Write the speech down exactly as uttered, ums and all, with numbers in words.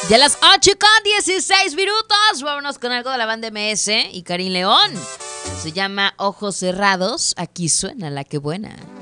Ya a las ocho con dieciséis minutos. Vámonos con algo de la banda M S y Karim León. Se llama Ojos Cerrados. Aquí suena la que buena.